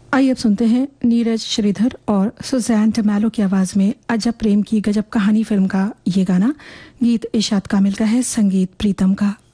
आइए अब सुनते हैं नीरज श्रीधर और सुजैन टमैलो की आवाज में अजब प्रेम की गजब कहानी फिल्म का ये गाना। गीत इशाद कामिल का है, संगीत प्रीतम का।